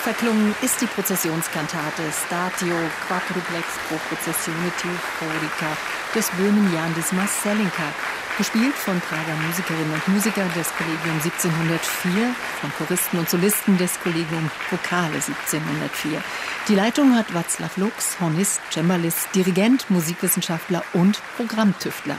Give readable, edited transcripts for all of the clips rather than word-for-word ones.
Verklungen ist die Prozessionskantate Statio Quadruplex pro Processione Theophorica des Böhmen-Jan Marcellinka, gespielt von Prager Musikerinnen und Musikern des Kollegium 1704, von Choristen und Solisten des Kollegium Vokale 1704. Die Leitung hat Václav Lux, Hornist, Cembalist, Dirigent, Musikwissenschaftler und Programmtüftler.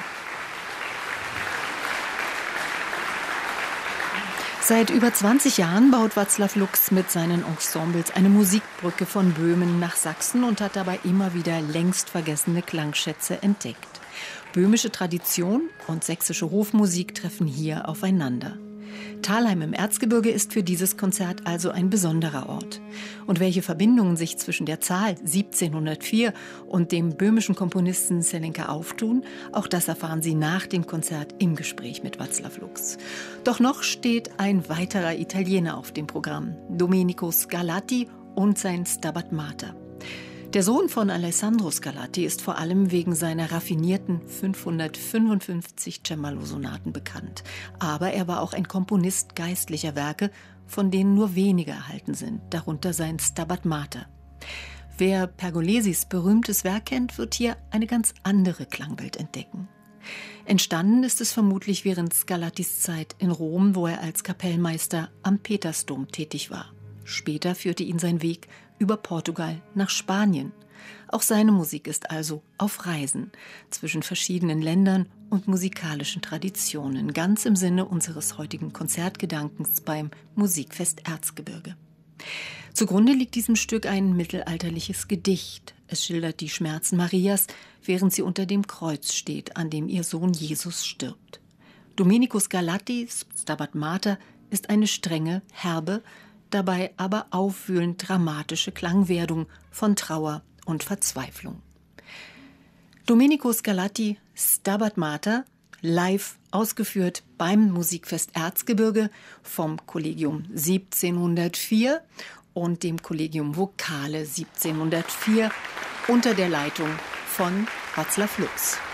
Seit über 20 Jahren baut Václav Lux mit seinen Ensembles eine Musikbrücke von Böhmen nach Sachsen und hat dabei immer wieder längst vergessene Klangschätze entdeckt. Böhmische Tradition und sächsische Hofmusik treffen hier aufeinander. Thalheim im Erzgebirge ist für dieses Konzert also ein besonderer Ort. Und welche Verbindungen sich zwischen der Zahl 1704 und dem böhmischen Komponisten Zelenka auftun, auch das erfahren Sie nach dem Konzert im Gespräch mit Václav Lux. Doch noch steht ein weiterer Italiener auf dem Programm, Domenico Scarlatti und sein Stabat Mater. Der Sohn von Alessandro Scarlatti ist vor allem wegen seiner raffinierten 555 Cembalo-Sonaten bekannt. Aber er war auch ein Komponist geistlicher Werke, von denen nur wenige erhalten sind, darunter sein Stabat Mater. Wer Pergolesis berühmtes Werk kennt, wird hier eine ganz andere Klangwelt entdecken. Entstanden ist es vermutlich während Scarlattis Zeit in Rom, wo er als Kapellmeister am Petersdom tätig war. Später führte ihn sein Weg über Portugal nach Spanien. Auch seine Musik ist also auf Reisen zwischen verschiedenen Ländern und musikalischen Traditionen, ganz im Sinne unseres heutigen Konzertgedankens beim Musikfest Erzgebirge. Zugrunde liegt diesem Stück ein mittelalterliches Gedicht. Es schildert die Schmerzen Marias, während sie unter dem Kreuz steht, an dem ihr Sohn Jesus stirbt. Domenico Scarlattis Stabat Mater ist eine strenge, herbe, dabei aber aufwühlend dramatische Klangwerdung von Trauer und Verzweiflung. Domenico Scarlatti, Stabat Mater, live ausgeführt beim Musikfest Erzgebirge vom Kollegium 1704 und dem Kollegium Vokale 1704 unter der Leitung von Václav Lux.